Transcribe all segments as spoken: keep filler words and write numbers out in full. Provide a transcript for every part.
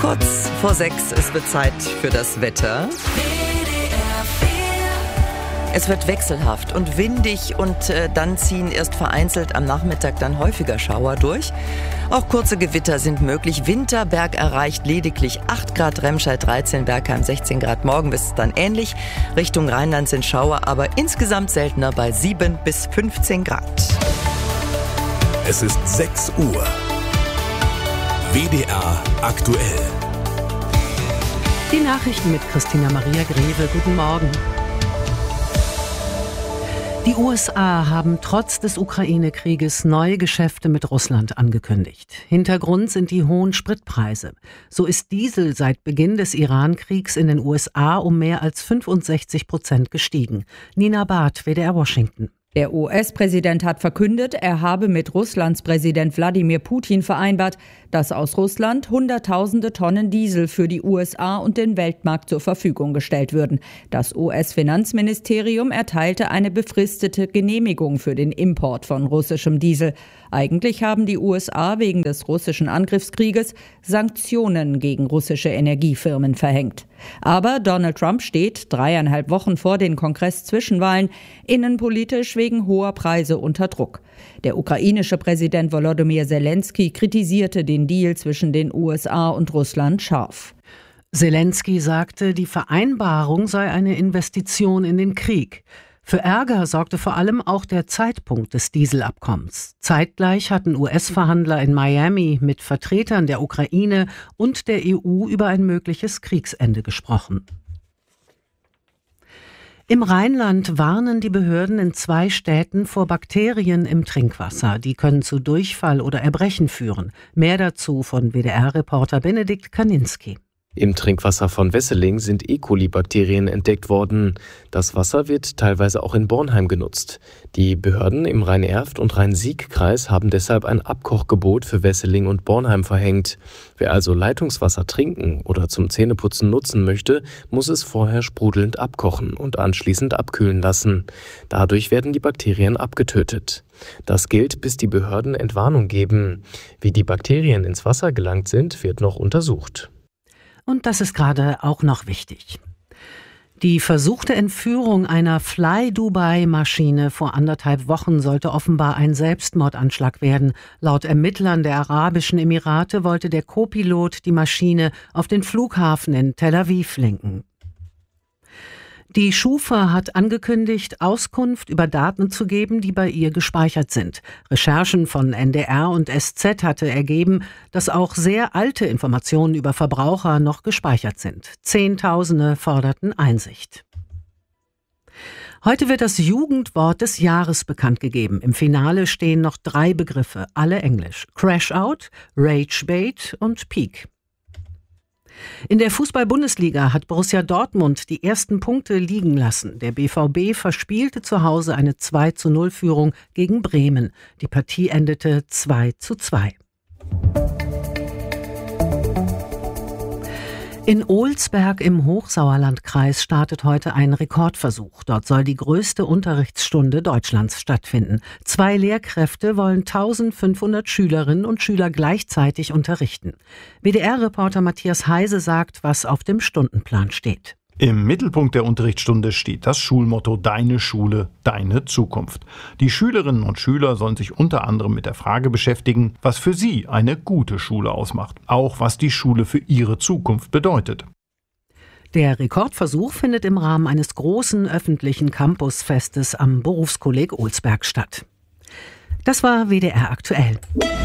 Kurz vor sechs, es wird Zeit für das Wetter. Es wird wechselhaft und windig und äh, dann ziehen erst vereinzelt am Nachmittag dann häufiger Schauer durch. Auch kurze Gewitter sind möglich. Winterberg erreicht lediglich acht Grad, Remscheid dreizehn, Bergheim sechzehn Grad. Morgen ist es dann ähnlich. Richtung Rheinland sind Schauer, aber insgesamt seltener bei sieben bis fünfzehn Grad. Es ist sechs Uhr. W D R aktuell. Die Nachrichten mit Christina Maria Greve. Guten Morgen. Die U S A haben trotz des Ukraine-Krieges neue Geschäfte mit Russland angekündigt. Hintergrund sind die hohen Spritpreise. So ist Diesel seit Beginn des Iran-Kriegs in den U S A um mehr als fünfundsechzig Prozent gestiegen. Nina Barth, W D R Washington. Der U S-Präsident hat verkündet, er habe mit Russlands Präsident Wladimir Putin vereinbart, dass aus Russland Hunderttausende Tonnen Diesel für die U S A und den Weltmarkt zur Verfügung gestellt würden. Das U S-Finanzministerium erteilte eine befristete Genehmigung für den Import von russischem Diesel. Eigentlich haben die U S A wegen des russischen Angriffskrieges Sanktionen gegen russische Energiefirmen verhängt. Aber Donald Trump steht dreieinhalb Wochen vor den Kongress-Zwischenwahlen innenpolitisch wegen hoher Preise unter Druck. Der ukrainische Präsident Volodymyr Zelensky kritisierte den Deal zwischen den U S A und Russland scharf. Zelensky sagte, die Vereinbarung sei eine Investition in den Krieg. Für Ärger sorgte vor allem auch der Zeitpunkt des Dieselabkommens. Zeitgleich hatten U S-Verhandler in Miami mit Vertretern der Ukraine und der E U über ein mögliches Kriegsende gesprochen. Im Rheinland warnen die Behörden in zwei Städten vor Bakterien im Trinkwasser. Die können zu Durchfall oder Erbrechen führen. Mehr dazu von W D R-Reporter Benedikt Kaninski. Im Trinkwasser von Wesseling sind E. coli-Bakterien entdeckt worden. Das Wasser wird teilweise auch in Bornheim genutzt. Die Behörden im Rhein-Erft- und Rhein-Sieg-Kreis haben deshalb ein Abkochgebot für Wesseling und Bornheim verhängt. Wer also Leitungswasser trinken oder zum Zähneputzen nutzen möchte, muss es vorher sprudelnd abkochen und anschließend abkühlen lassen. Dadurch werden die Bakterien abgetötet. Das gilt, bis die Behörden Entwarnung geben. Wie die Bakterien ins Wasser gelangt sind, wird noch untersucht. Und das ist gerade auch noch wichtig. Die versuchte Entführung einer Fly-Dubai-Maschine vor anderthalb Wochen sollte offenbar ein Selbstmordanschlag werden. Laut Ermittlern der Arabischen Emirate wollte der Co-Pilot die Maschine auf den Flughafen in Tel Aviv lenken. Die Schufa hat angekündigt, Auskunft über Daten zu geben, die bei ihr gespeichert sind. Recherchen von N D R und S Z hatte ergeben, dass auch sehr alte Informationen über Verbraucher noch gespeichert sind. Zehntausende forderten Einsicht. Heute wird das Jugendwort des Jahres bekannt gegeben. Im Finale stehen noch drei Begriffe, alle englisch. Crash-Out, Rage-Bait und Peak. In der Fußball-Bundesliga hat Borussia Dortmund die ersten Punkte liegen lassen. Der B V B verspielte zu Hause eine zwei zu null Führung gegen Bremen. Die Partie endete zwei zu zwei. In Olsberg im Hochsauerlandkreis startet heute ein Rekordversuch. Dort soll die größte Unterrichtsstunde Deutschlands stattfinden. Zwei Lehrkräfte wollen eintausendfünfhundert Schülerinnen und Schüler gleichzeitig unterrichten. W D R-Reporter Matthias Heise sagt, was auf dem Stundenplan steht. Im Mittelpunkt der Unterrichtsstunde steht das Schulmotto Deine Schule, deine Zukunft. Die Schülerinnen und Schüler sollen sich unter anderem mit der Frage beschäftigen, was für sie eine gute Schule ausmacht, auch was die Schule für ihre Zukunft bedeutet. Der Rekordversuch findet im Rahmen eines großen öffentlichen Campusfestes am Berufskolleg Olsberg statt. Das war W D R aktuell.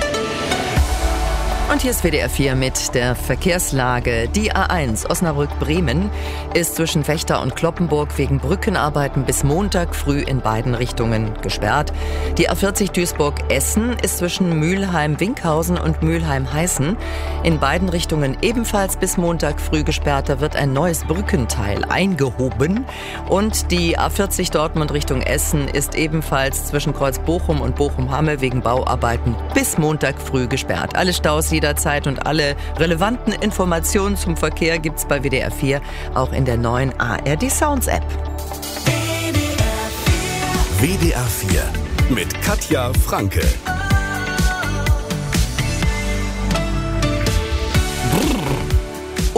Und hier ist W D R vier mit der Verkehrslage. Die A eins Osnabrück-Bremen ist zwischen Vechta und Cloppenburg wegen Brückenarbeiten bis Montag früh in beiden Richtungen gesperrt. Die A vierzig Duisburg-Essen ist zwischen Mülheim-Winkhausen und Mülheim-Heißen in beiden Richtungen ebenfalls bis Montag früh gesperrt. Da wird ein neues Brückenteil eingehoben. Und die A vierzig Dortmund Richtung Essen ist ebenfalls zwischen Kreuz-Bochum und Bochum-Hamme wegen Bauarbeiten bis Montag früh gesperrt. Alle Staus jederzeit und alle relevanten Informationen zum Verkehr gibt's bei W D R vier, auch in der neuen A R D Sounds App. W D R vier mit Katja Franke.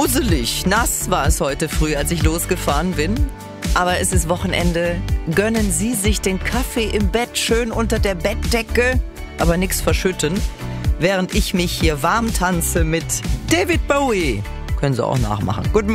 Usselig, nass war es heute früh, als ich losgefahren bin. Aber es ist Wochenende. Gönnen Sie sich den Kaffee im Bett schön unter der Bettdecke, aber nichts verschütten, während ich mich hier warm tanze mit David Bowie. Können Sie auch nachmachen. Guten